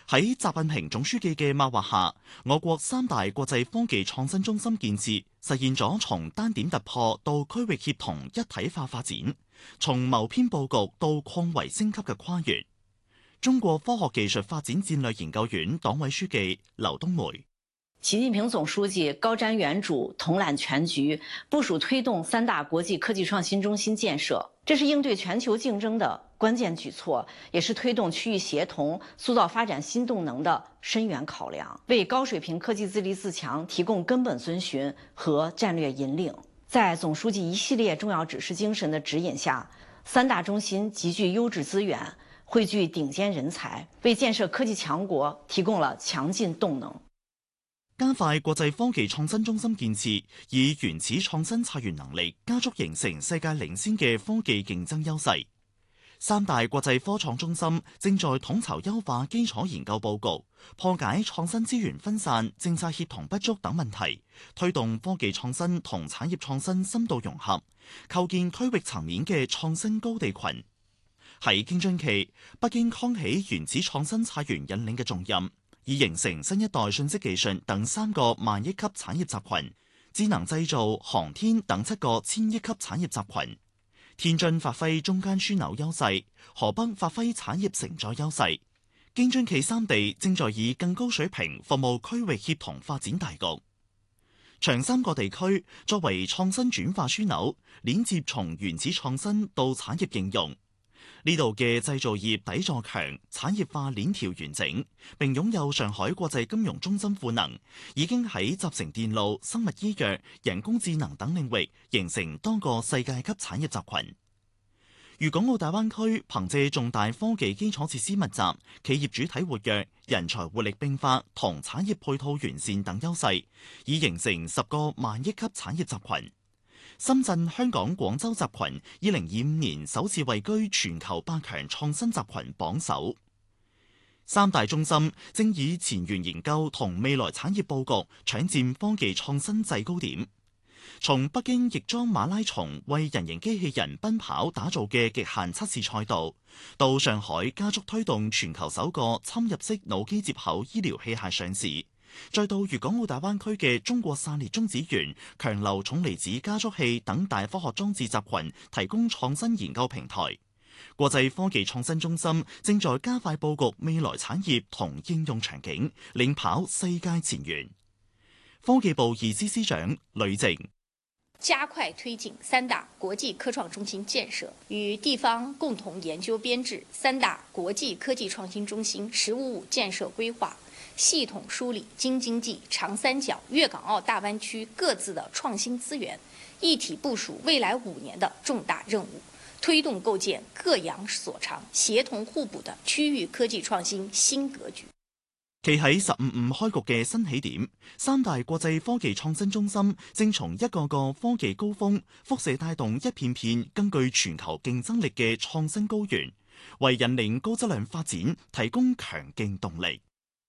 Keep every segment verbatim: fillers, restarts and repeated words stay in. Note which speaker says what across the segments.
Speaker 1: 喺習近平總書記嘅擘劃下，我國三大國際科技創新中心建設實現咗從單點突破到區域協同一體化發展，從謀篇佈局到擴圍升級嘅跨越。中國科學技術發展戰略研究院黨委書記劉冬梅：
Speaker 2: 習近平總書記高瞻遠矚，統攬全局，部署推動三大國際科技創新中心建設，這是應對全球競爭的關鍵舉措，也是推動區域協同、塑造發展新動能的深遠考量，為高水平科技自立自強提供根本遵循和戰略引領。在總書記一系列重要指示精神的指引下，三大中心集聚優質資源，匯聚頂尖人才，為建設科技強國提供了強勁動能。
Speaker 1: 加快國際科技創新中心建設，以原始創新策源能力加速形成世界領先嘅科技競爭優勢。三大國際科創中心正在統籌優化基礎研究佈局，破解創新資源分散、政策協同不足等問題，推動科技創新同產業創新深度融合，構建區域層面嘅創新高地群。喺京津冀，北京扛起原始創新策源引領嘅重任，以形成新一代信息技術等三個萬億級產業集群，智能製造、航天等七個千億級產業集群。天津發揮中間樞紐優勢，河北發揮產業承載優勢。京津冀三地正在以更高水平服務區域協同發展大局。長三角地區作為創新轉化樞紐，鏈接從原始創新到產業應用。呢度嘅製造業底座強，產業化鏈條完整，並擁有上海國際金融中心賦能，已經喺集成電路、生物醫藥、人工智能等領域形成多個世界級產業集群。粵港澳大灣區憑借重大科技基礎設施密集、企業主體活躍、人才活力迸發同產業配套完善等優勢，已形成十個萬億級產業集群。深圳、香港、廣州集群二零二五年首次位居全球百強創新集群榜首。三大中心正以前沿研究同未來產業佈局搶佔科技創新制高點。從北京翼裝馬拉松為人形機器人奔跑打造嘅極限測試賽道，到上海加速推動全球首個侵入式腦機接口醫療器械上市，再到粵港澳大灣區嘅中國散裂中子源、強流重離子加速器等大科學裝置集群提供創新研究平台。國際科技創新中心正在加快佈局未來產業同應用場景，領跑世界前沿。科技部二司司長呂靜：
Speaker 3: 加快推進三大國際科創中心建設，與地方共同研究編制三大國際科技創新中心“十五五”建設規劃，系統梳理京津冀、長三角、粵港澳大灣區各自的創新資源，一體部署未來五年的重大任務，推動構建各陽所長、協同互補的區域科技創新新格局。
Speaker 1: 企喺十五五開局嘅新起點，三大國際科技創新中心正從一個個科技高峰輻射帶動一片片根據全球競爭力嘅創新高原，為引領高質量發展提供強勁動力。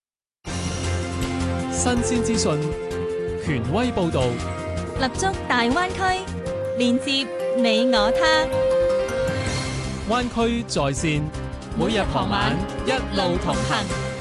Speaker 4: 新鮮資訊，權威報導，
Speaker 5: 立足大灣區，連接你我他。
Speaker 4: 灣區在線，每日傍晚一路同行。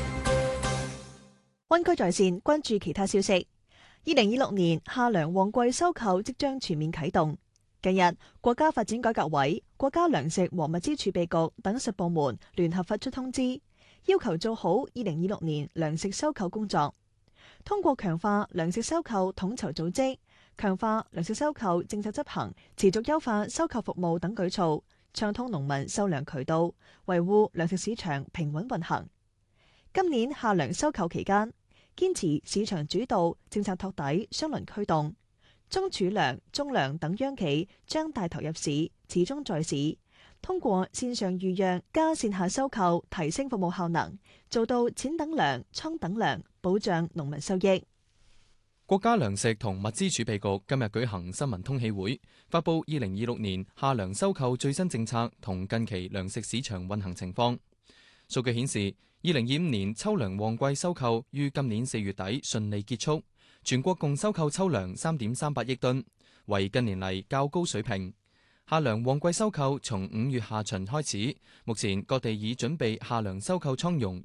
Speaker 6: 灣區在線，關注其他消息。二零二六年夏糧旺季收購即將全面啟動。近日，國家發展改革委、國家糧食和物資儲備局等十部門聯合發出通知，要求做好二零二六年糧食收購工作。通過強化糧食收購統籌組織、強化糧食收購政策執行、持續優化收購服務等舉措，暢通農民收糧渠道，維護糧食市場平穩運行。今年夏糧收購期間，堅持市場主導、政策托底、雙輪驅動，中儲糧、中糧等央企將帶頭入市，始終在市。通過線上預約加線下收購，提升服務效能，做到錢等糧、倉等糧，保障農民收益。
Speaker 4: 國家糧食同物資儲備局今日舉行新聞通氣會，發布二零二六年夏糧收購最新政策同近期糧食市場運行情況。數據顯示，二零二五年秋糧旺季收購於今年四月底順利結束，全國共收購秋糧三點三八億噸，為近年嚟較高水平。夏糧旺季收購從五月下旬開始，目前各地已準備夏糧收購倉容